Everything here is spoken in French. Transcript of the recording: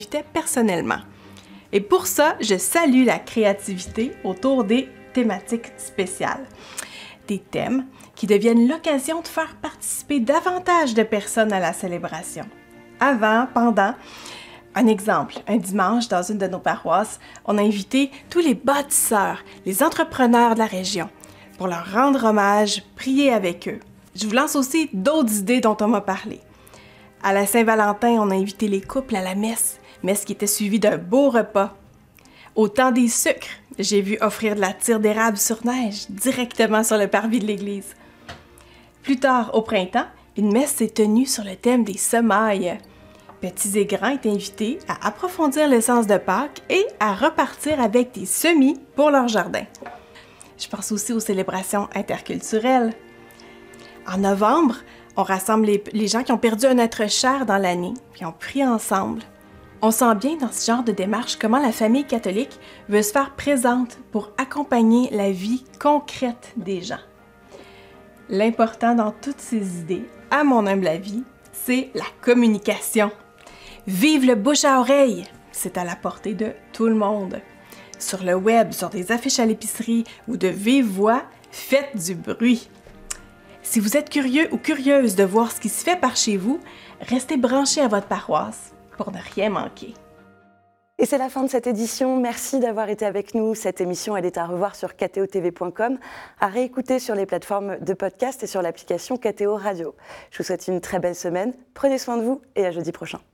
j'invitais personnellement. Et pour ça, je salue la créativité autour des thématiques spéciales. Des thèmes qui deviennent l'occasion de faire participer davantage de personnes à la célébration. Avant, pendant. Un exemple, un dimanche, dans une de nos paroisses, on a invité tous les bâtisseurs, les entrepreneurs de la région, pour leur rendre hommage, prier avec eux. Je vous lance aussi d'autres idées dont on m'a parlé. À la Saint-Valentin, on a invité les couples à la messe qui était suivie d'un beau repas. Au temps des sucres, j'ai vu offrir de la tire d'érable sur neige directement sur le parvis de l'église. Plus tard, au printemps, une messe s'est tenue sur le thème des semailles. Petits et grands étaient invités à approfondir le sens de Pâques et à repartir avec des semis pour leur jardin. Je pense aussi aux célébrations interculturelles. En novembre, on rassemble les gens qui ont perdu un être cher dans l'année, puis on prie ensemble. On sent bien dans ce genre de démarche comment la famille catholique veut se faire présente pour accompagner la vie concrète des gens. L'important dans toutes ces idées, à mon humble avis, c'est la communication. Vive le bouche à oreille! C'est à la portée de tout le monde. Sur le web, sur des affiches à l'épicerie ou de vive voix, faites du bruit. Si vous êtes curieux ou curieuse de voir ce qui se fait par chez vous, restez branchés à votre paroisse pour ne rien manquer. Et c'est la fin de cette édition. Merci d'avoir été avec nous. Cette émission, elle est à revoir sur kto-tv.com, à réécouter sur les plateformes de podcast et sur l'application KTO Radio. Je vous souhaite une très belle semaine. Prenez soin de vous et à jeudi prochain.